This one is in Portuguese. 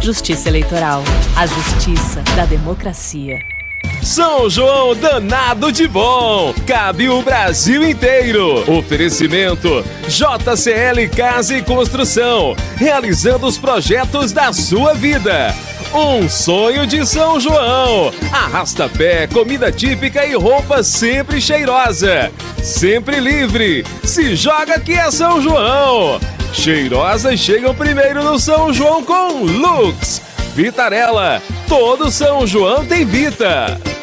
Justiça Eleitoral. A justiça da democracia. São João danado de bom, cabe o Brasil inteiro. Oferecimento JCL Casa e Construção, realizando os projetos da sua vida. Um sonho de São João. Arrasta-pé, comida típica e roupa sempre cheirosa. Sempre livre. Se joga que é São João. Cheirosas chegam primeiro no São João com Lux. Vitarella. Todo São João tem Vita.